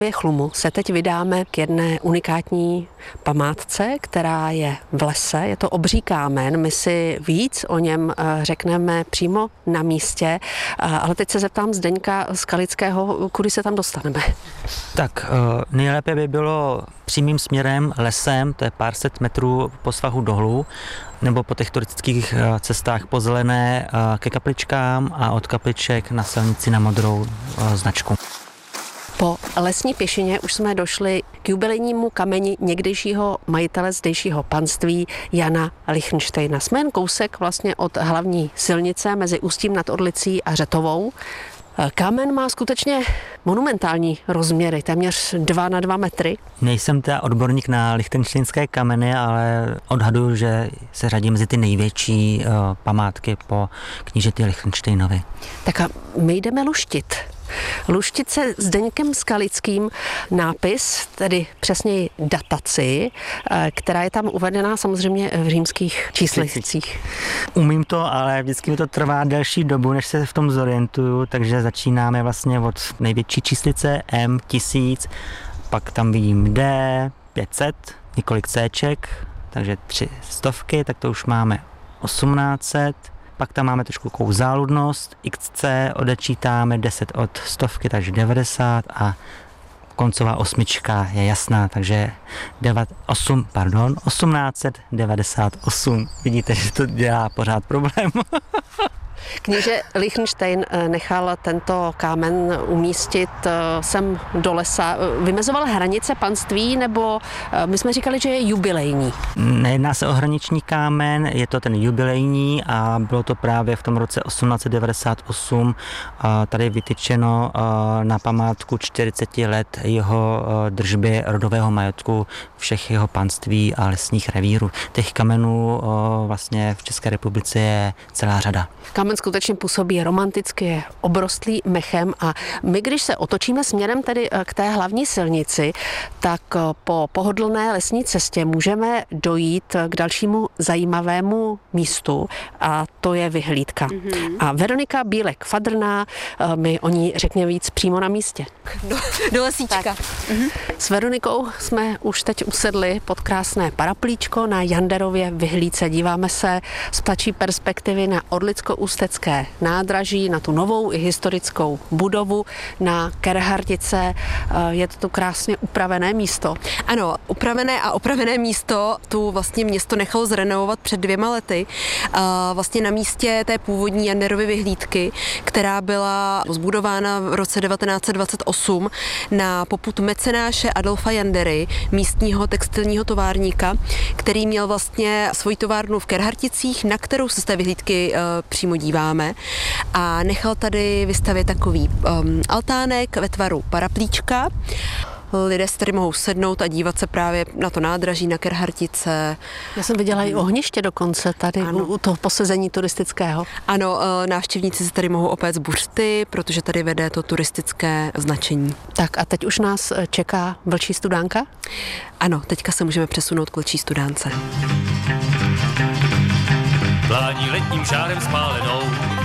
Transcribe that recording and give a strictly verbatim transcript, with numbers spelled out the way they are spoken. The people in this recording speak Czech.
V Chlumu se teď vydáme k jedné unikátní památce, která je v lese. Je to obří kámen, my si víc o něm řekneme přímo na místě, ale teď se zeptám Zdeňka Skalického, kudy se tam dostaneme. Tak nejlépe by bylo přímým směrem lesem, to je pár set metrů po svahu dolů, nebo po těch turistických cestách po Zelené ke kapličkám a od kapliček na silnici na modrou značku. Po lesní pěšině už jsme došli k jubilejnímu kameni někdejšího majitele zdejšího panství Jana Lichtensteina. Jsme jen kousek vlastně od hlavní silnice mezi Ústím nad Orlicí a Řetovou. Kámen má skutečně monumentální rozměry, téměř dva na dva metry. Nejsem teda odborník na lichtenštejnské kameny, ale odhaduju, že se řadí mezi ty největší uh, památky po knížeti Lichtensteinovi. Tak a my jdeme luštit. Luštit se Zdeňkem Skalickým nápis, tedy přesněji dataci, která je tam uvedená samozřejmě v římských číslicích. Umím to, ale vždycky mi to trvá delší dobu, než se v tom zorientuju, takže začínáme vlastně od největší číslice M tisíc, pak tam vidím D pět set, několik Cček, takže tři stovky, tak to už máme osmnáct set. Pak tam máme trošku takovou záludnost, iks cé odečítáme deset od stovky, takže devadesát a koncová osmička je jasná, takže osm, pardon, osmnáct set devadesát osm. Vidíte, že to dělá pořád problém. Kníže Lichtenstein nechal tento kámen umístit sem do lesa. Vymezoval hranice panství, nebo my jsme říkali, že je jubilejní? Nejedná se o hraniční kámen, je to ten jubilejní a bylo to právě v tom roce osmnáct set devadesát osm tady vytyčeno na památku čtyřicet let jeho držby rodového majetku všech jeho panství a lesních revírů. Těch kamenů vlastně v České republice je celá řada. Kámen skutečně působí romanticky, je obrostlý mechem a my, když se otočíme směrem tedy k té hlavní silnici, tak po pohodlné lesní cestě můžeme dojít k dalšímu zajímavému místu a to je vyhlídka. Mm-hmm. A Veronika Bílek-Fadrná mi o ní řekne víc přímo na místě. Do, do lesíčka. Mm-hmm. S Veronikou jsme už teď usedli pod krásné paraplíčko na Janderově vyhlídce. Díváme se z ptačí perspektivy na Orlicko-Ústecké nádraží, na tu novou i historickou budovu, na Kerhartice. Je to tu krásně upravené místo. Ano, upravené a opravené místo tu vlastně město nechalo zrenovovat před dvěma lety. Vlastně na místě té původní Janderovy vyhlídky, která byla zbudována v roce devatenáct set dvacet osm na popud mecenáše Adolfa Jandery, místního textilního továrníka, který měl vlastně svoji továrnu v Kerharticích, na kterou se z té vyhlídky přímo díváme, a nechal tady vystavit takový um, altánek ve tvaru paraplíčka. Lidé se tady mohou sednout a dívat se právě na to nádraží, na Kerhartice. Já jsem viděla i ohniště dokonce tady u, u toho posezení turistického. Ano, návštěvníci se tady mohou opéct buřty, protože tady vede to turistické značení. Tak a teď už nás čeká vlčí studánka? Ano, teďka se můžeme přesunout k vlčí studánce. Plání letním žárem spálenou